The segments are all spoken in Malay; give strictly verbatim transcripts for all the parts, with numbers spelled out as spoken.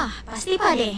pasti pade.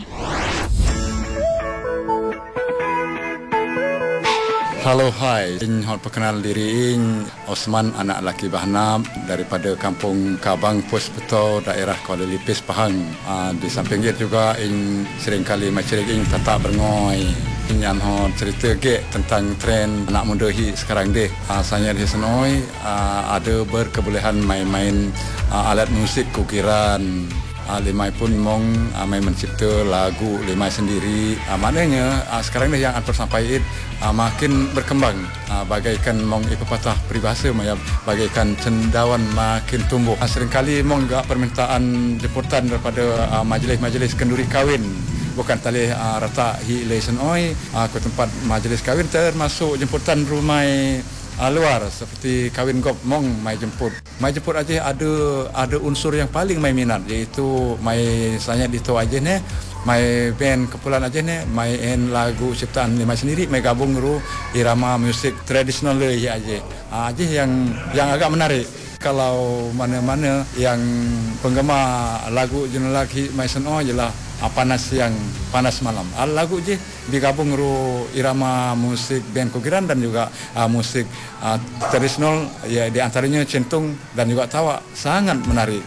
Halo, hai. Ing hot perkenal diri ing Osman, anak laki Bahnam daripada Kampung Kabang, Puspetau, daerah Kuala Lipis, Pahang. Uh, di samping itu juga ing seringkali macerik ing tatak berngoi. Yang hot cerita ke tentang tren anak muda hi sekarang deh. Uh, saya di senoi uh, ada berkebolehan main-main uh, alat musik kukiran. Uh, limai pun mong uh, main mencipta lagu limai sendiri. Uh, maknanya uh, sekarang ni yang antar sampai uh, makin berkembang, uh, bagaikan mong ipepatah peribahasa maya bagaikan cendawan makin tumbuh. Uh, seringkali mong juga permintaan jemputan daripada uh, majlis-majlis kenduri kahwin. Bukan tali uh, rata hi lesen oi uh, ke tempat majlis kahwin, termasuk jemputan rumah Uh, luar seperti kahwin gop mong mai jemput. Mai jemput aja ada ada unsur yang paling mai minat, iaitu mai sanya dito aja ne, mai band kepulan aja ne, mai en lagu ciptaan limai sendiri, mai gabung ru irama musik tradisional le ya aja. Uh, aja yang yang agak menarik. Kalau mana-mana yang penggemar lagu jenelak mai seno jelah panas siang panas malam. Uh, lagu je digabung ru irama musik band kukiran dan juga uh, musik uh, tradisional, ya di antaranya centung dan juga tawa, sangat menarik.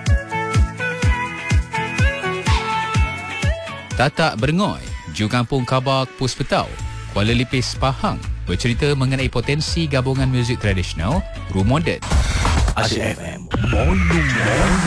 Tatak Berngoi, Ju Kampung Kabak, Puspetau, Kuala Lipis, Pahang, bercerita mengenai potensi gabungan muzik tradisional, ru moden. Asyik F M, Volume